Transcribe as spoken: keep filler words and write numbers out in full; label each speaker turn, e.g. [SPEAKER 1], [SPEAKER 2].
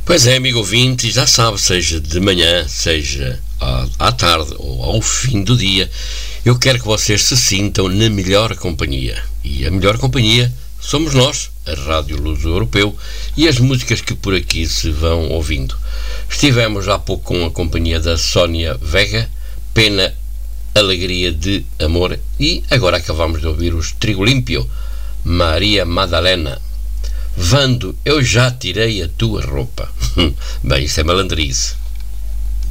[SPEAKER 1] Pois é, amigo ouvinte, já sabe, seja de manhã, seja à, à tarde ou ao fim do dia, eu quero que vocês se sintam na melhor companhia. E a melhor companhia somos nós, a Rádio Luso Europeu, e as músicas que por aqui se vão ouvindo. Estivemos há pouco com a companhia da Sónia Vega, Pena, Alegria de Amor, e agora acabamos de ouvir os Trigo Límpio, Maria Madalena. Vando, eu já tirei a tua roupa. Bem, isso é malandrice.